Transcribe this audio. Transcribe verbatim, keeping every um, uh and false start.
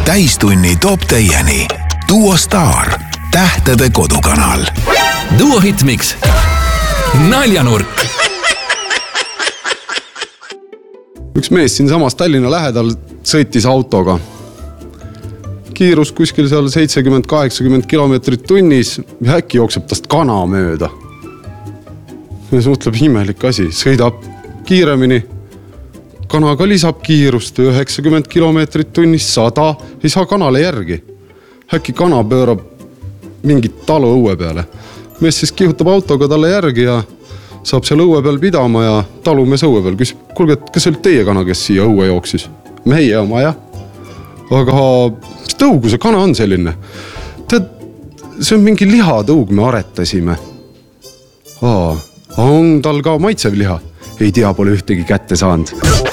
täistunni toob teieni Duo Star, tähtede kodukanal. Duo Hitmix, naljanurk. Üks mees siin samas Tallinna lähedal sõitis autoga. Kiirus kuskil seal seitsekümmend kaheksakümmend kilomeetrit tunnis ja äkki jookseb tast kana mööda. Ja see mõtleb imelik asi, sõidab kiiremini. Kana ka lisab kiirust üheksakümmend kilomeetrit tunnis, sada, ei saa kanale järgi. Äkki kana pöörab mingit talu õue peale. Mees siis kihutab autoga talle järgi ja saab seal õue peal pidama ja talumees õue peal küsib, kuulge, kas see oli teie kana, kes siia õue jooksis? Meie oma, jah. Aga mis tõugu see kana on selline? Tead, see on mingi lihatõug, me aretasime. Aa, on tal ka maitsev liha? Ei tea, pole ühtegi kätte saanud.